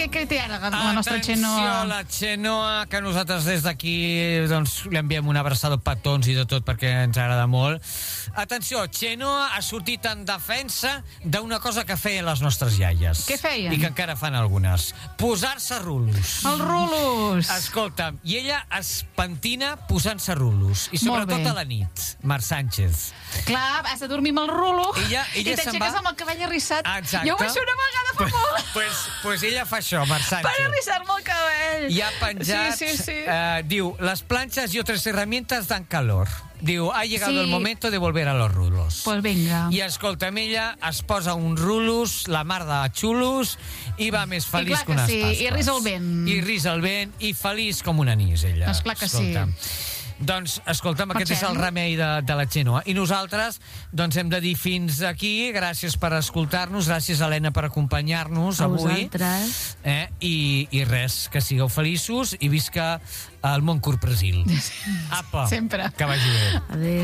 què té ara la nostra Xenoa? Atenció, la Xenoa, que nosaltres des d'aquí doncs, li enviem una abraçada, petons i de tot, perquè ens agrada molt. Atenció, Xenoa ha sortit en defensa d'una cosa que feien les nostres iaies. Què feien? I que encara fan algunes. Posar-se rulos. Els rulos. Escolta'm, i ella es pentina posant-se rulos. I Molt sobretot bé. a la nit. Mar Sánchez. Clar, has de dormir amb el rulo Ella i se'n t'aixeques va- amb el cabell arrissat. Exacte. Jo ho vaig fer una vegada fa molt. Pues ella fa això, Mar Sánchez. Per arrissar-me el cabell. Y ha penjat, Sí. diu, las planchas y otras herramientas dan calor. Diu, ha llegado Sí. el momento de volver a los rulos. Pues vinga. I escolta'm, ella es posa uns rulos, la mar de xulos, i va més feliç clar que que unes sí, pasques. i risa el vent. I risa el vent, i feliç com un anís, ella. Esclar que sí. Escolta'm. Doncs, escolta'm, aquest és el remei de la Xenoa. I nosaltres, doncs, hem de dir fins aquí. Gràcies per escoltar-nos. Gràcies, Helena, per acompanyar-nos A avui. vosaltres. I res, que sigueu feliços i visca el món corpresil. Apa, Sempre. que vagi bé. Adéu.